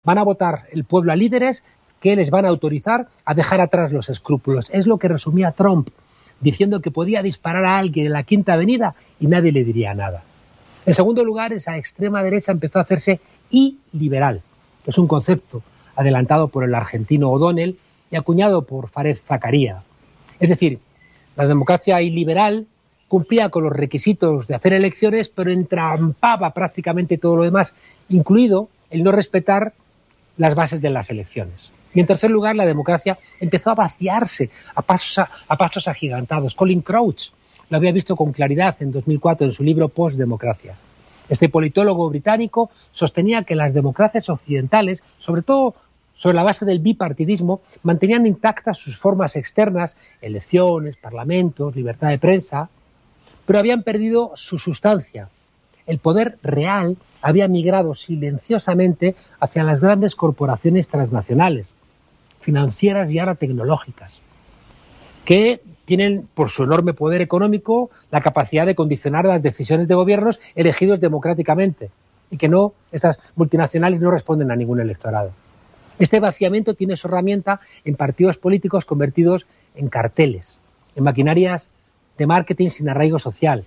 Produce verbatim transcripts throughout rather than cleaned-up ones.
Van a votar el pueblo a líderes que les van a autorizar a dejar atrás los escrúpulos. Es lo que resumía Trump, diciendo que podía disparar a alguien en la Quinta Avenida y nadie le diría nada. En segundo lugar, esa extrema derecha empezó a hacerse iliberal, que es un concepto adelantado por el argentino O'Donnell y acuñado por Fareed Zakaria. Es decir, la democracia iliberal cumplía con los requisitos de hacer elecciones, pero entrampaba prácticamente todo lo demás, incluido el no respetar las bases de las elecciones. Y en tercer lugar, la democracia empezó a vaciarse a pasos, a, a pasos agigantados. Colin Crouch lo había visto con claridad en dos mil cuatro en su libro Postdemocracia. Este politólogo británico sostenía que las democracias occidentales, sobre todo sobre la base del bipartidismo, mantenían intactas sus formas externas, elecciones, parlamentos, libertad de prensa, pero habían perdido su sustancia. El poder real había migrado silenciosamente hacia las grandes corporaciones transnacionales, financieras y ahora tecnológicas, que tienen, por su enorme poder económico, la capacidad de condicionar las decisiones de gobiernos elegidos democráticamente y que no, estas multinacionales no responden a ningún electorado. Este vaciamiento tiene su herramienta en partidos políticos convertidos en carteles, en maquinarias de marketing sin arraigo social.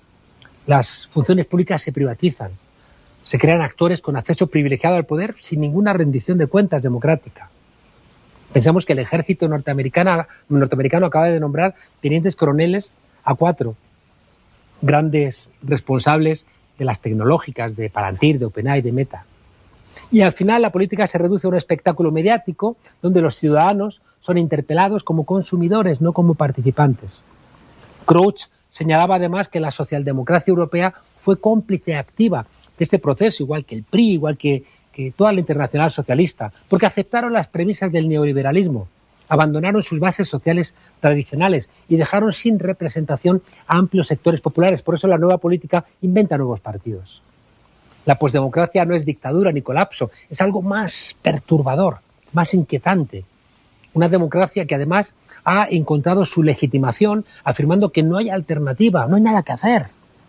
Las funciones públicas se privatizan, se crean actores con acceso privilegiado al poder sin ninguna rendición de cuentas democrática. Pensamos que el ejército norteamericano, norteamericano acaba de nombrar tenientes coroneles a cuatro grandes responsables de las tecnológicas, de Palantir, de OpenAI, de Meta. Y al final la política se reduce a un espectáculo mediático donde los ciudadanos son interpelados como consumidores, no como participantes. Crouch señalaba además que la socialdemocracia europea fue cómplice activa de este proceso, igual que el P R I, igual que, que toda la Internacional Socialista, porque aceptaron las premisas del neoliberalismo, abandonaron sus bases sociales tradicionales y dejaron sin representación a amplios sectores populares. Por eso la nueva política inventa nuevos partidos. La posdemocracia no es dictadura ni colapso, es algo más perturbador, más inquietante. Una democracia que además ha encontrado su legitimación afirmando que no hay alternativa, no hay nada que hacer.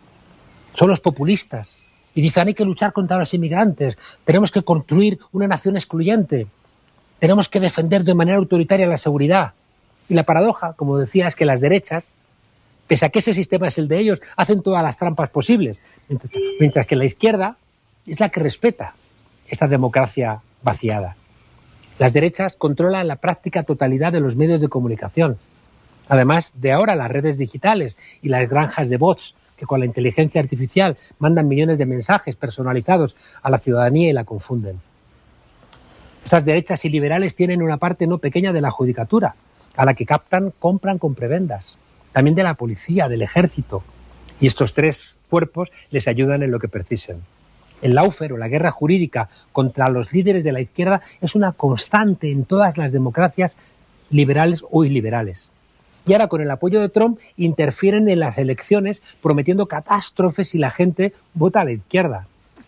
Son los populistas. Y dicen, hay que luchar contra los inmigrantes, tenemos que construir una nación excluyente, tenemos que defender de manera autoritaria la seguridad. Y la paradoja, como decía, es que las derechas, pese a que ese sistema es el de ellos, hacen todas las trampas posibles, mientras, mientras que la izquierda es la que respeta esta democracia vaciada. Las derechas controlan la práctica totalidad de los medios de comunicación. Además de ahora las redes digitales y las granjas de bots que con la inteligencia artificial mandan millones de mensajes personalizados a la ciudadanía y la confunden. Estas derechas y liberales tienen una parte no pequeña de la judicatura, a la que captan, compran con prebendas. También de la policía, del ejército. Y estos tres cuerpos les ayudan en lo que precisen. El lawfare o la guerra jurídica contra los líderes de la izquierda es una constante en todas las democracias liberales o iliberales. Y ahora, con el apoyo de Trump, interfieren en las elecciones prometiendo catástrofes si la gente vota a la izquierda.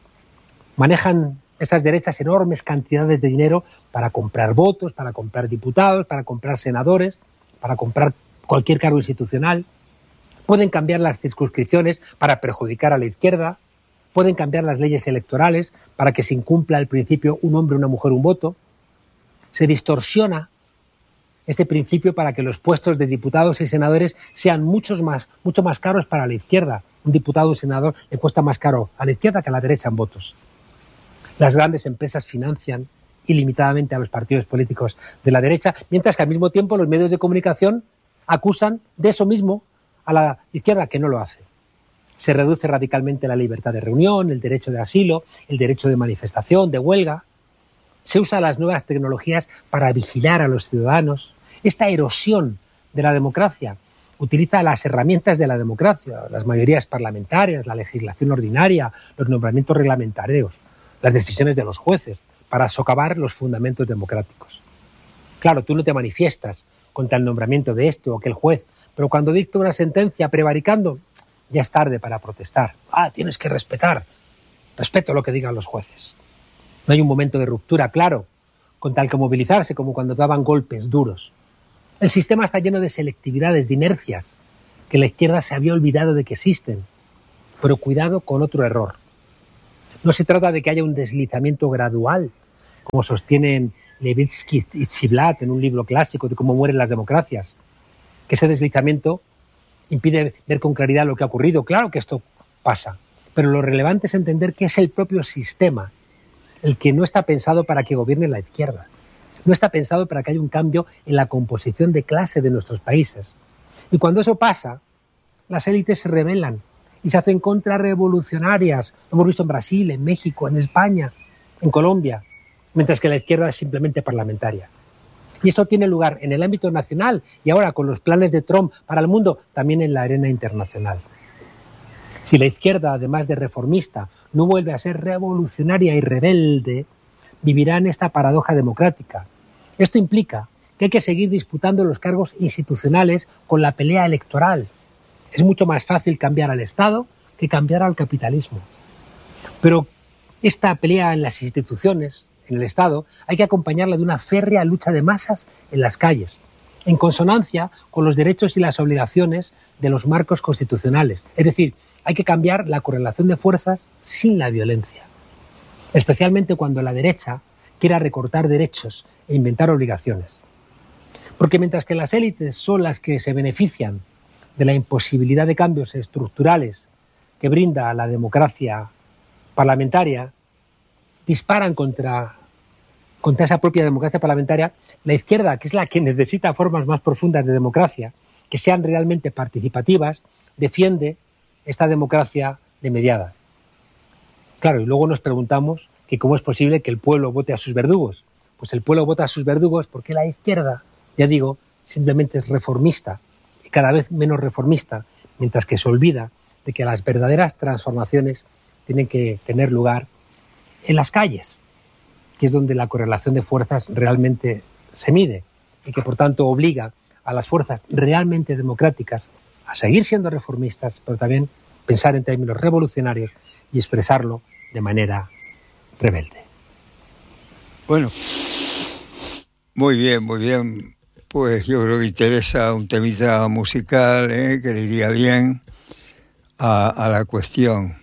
Manejan estas derechas enormes cantidades de dinero para comprar votos, para comprar diputados, para comprar senadores, para comprar cualquier cargo institucional. Pueden cambiar las circunscripciones para perjudicar a la izquierda. Pueden cambiar las leyes electorales para que se incumpla el principio un hombre, una mujer, un voto. Se distorsiona este principio para que los puestos de diputados y senadores sean muchos más, mucho más caros para la izquierda. Un diputado o un senador le cuesta más caro a la izquierda que a la derecha en votos. Las grandes empresas financian ilimitadamente a los partidos políticos de la derecha, mientras que al mismo tiempo los medios de comunicación acusan de eso mismo a la izquierda, que no lo hace. Se reduce radicalmente la libertad de reunión, el derecho de asilo, el derecho de manifestación, de huelga. Se usan las nuevas tecnologías para vigilar a los ciudadanos. Esta erosión de la democracia utiliza las herramientas de la democracia, las mayorías parlamentarias, la legislación ordinaria, los nombramientos reglamentarios, las decisiones de los jueces, para socavar los fundamentos democráticos. Claro, tú no te manifiestas contra el nombramiento de este o aquel juez, pero cuando dicta una sentencia prevaricando, ya es tarde para protestar. Ah, tienes que respetar. Respeto lo que digan los jueces. No hay un momento de ruptura, claro, con tal que movilizarse como cuando daban golpes duros. El sistema está lleno de selectividades, de inercias, que la izquierda se había olvidado de que existen. Pero cuidado con otro error. No se trata de que haya un deslizamiento gradual, como sostienen Levitsky y Ziblatt en un libro clásico de cómo mueren las democracias, que ese deslizamiento impide ver con claridad lo que ha ocurrido. Claro que esto pasa, pero lo relevante es entender que es el propio sistema el que no está pensado para que gobierne la izquierda. No está pensado para que haya un cambio en la composición de clase de nuestros países. Y cuando eso pasa, las élites se rebelan y se hacen contrarrevolucionarias. Lo hemos visto en Brasil, en México, en España, en Colombia, mientras que la izquierda es simplemente parlamentaria. Y esto tiene lugar en el ámbito nacional y ahora con los planes de Trump para el mundo, también en la arena internacional. Si la izquierda, además de reformista, no vuelve a ser revolucionaria y rebelde, vivirá en esta paradoja democrática. Esto implica que hay que seguir disputando los cargos institucionales con la pelea electoral. Es mucho más fácil cambiar al Estado que cambiar al capitalismo. Pero esta pelea en las instituciones, en el Estado, hay que acompañarla de una férrea lucha de masas en las calles, en consonancia con los derechos y las obligaciones de los marcos constitucionales. Es decir, hay que cambiar la correlación de fuerzas sin la violencia, especialmente cuando la derecha quiera recortar derechos e inventar obligaciones. Porque mientras que las élites son las que se benefician de la imposibilidad de cambios estructurales que brinda la democracia parlamentaria, disparan contra, contra esa propia democracia parlamentaria, la izquierda, que es la que necesita formas más profundas de democracia, que sean realmente participativas, defiende esta democracia de mediada. Claro, y luego nos preguntamos que cómo es posible que el pueblo vote a sus verdugos. Pues el pueblo vota a sus verdugos porque la izquierda, ya digo, simplemente es reformista y cada vez menos reformista, mientras que se olvida de que las verdaderas transformaciones tienen que tener lugar en las calles, que es donde la correlación de fuerzas realmente se mide y que por tanto obliga a las fuerzas realmente democráticas a seguir siendo reformistas, pero también pensar en términos revolucionarios y expresarlo de manera rebelde. Bueno, muy bien, muy bien. Pues yo creo que interesa un temita musical, ¿eh? Que le iría bien a, a la cuestión.